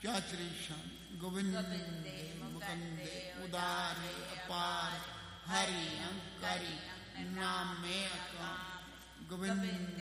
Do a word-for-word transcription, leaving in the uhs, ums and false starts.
क्या श्रीशान गोविंदे मुकुंदे उदारे अपार हरि अंकरि नाम में अकाम गोविंद